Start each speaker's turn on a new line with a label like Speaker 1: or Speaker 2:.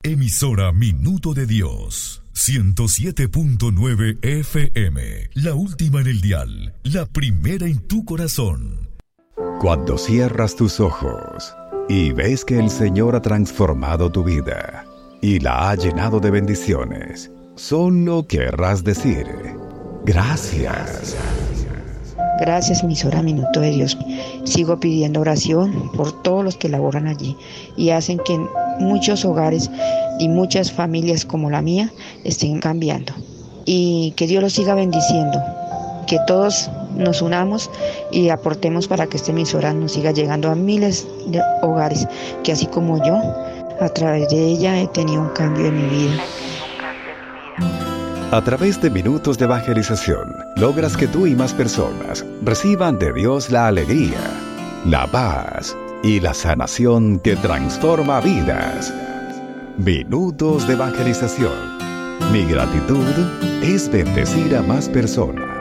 Speaker 1: Emisora Minuto de Dios, 107.9 FM, la última en el dial, la primera en tu corazón.
Speaker 2: Cuando cierras tus ojos y ves que el Señor ha transformado tu vida y la ha llenado de bendiciones, solo querrás decir: gracias.
Speaker 3: Gracias, emisora Minuto de Dios. Sigo pidiendo oración por todos los que laboran allí y hacen que muchos hogares y muchas familias como la mía estén cambiando. Y que Dios los siga bendiciendo. Que todos nos unamos y aportemos para que esta emisora nos siga llegando a miles de hogares, que así como yo, a través de ella he tenido un cambio en mi vida.
Speaker 2: A través de minutos de evangelización, logras que tú y más personas reciban de Dios la alegría, la paz y la sanación que transforma vidas. Minutos de evangelización. Mi gratitud es bendecir a más personas.